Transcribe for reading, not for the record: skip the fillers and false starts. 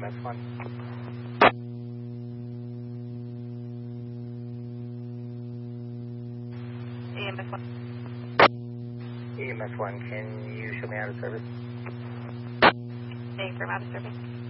EMS 1. EMS 1. EMS 1, can you show me out of service? Staying from out of service.